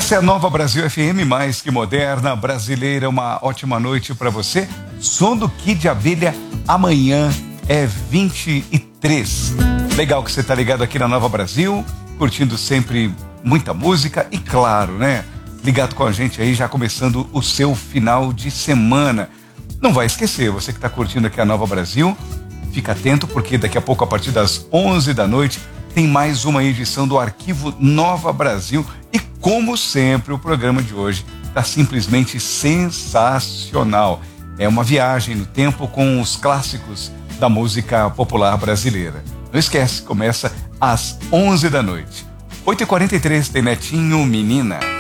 Essa é a Nova Brasil FM, mais que moderna, brasileira. Uma ótima noite para você. Som do Kid de Abelha, amanhã é 23. Legal que você tá ligado aqui na Nova Brasil, curtindo sempre muita música e claro, né? Ligado com a gente aí, já começando o seu final de semana. Não vai esquecer, você que tá curtindo aqui a Nova Brasil, fica atento porque daqui a pouco, a partir das 11 da noite, tem mais uma edição do Arquivo Nova Brasil. E como sempre, o programa de hoje está simplesmente sensacional. É uma viagem no tempo com os clássicos da música popular brasileira. Não esquece, começa às 11 da noite. 8h43 tem Netinho Menina.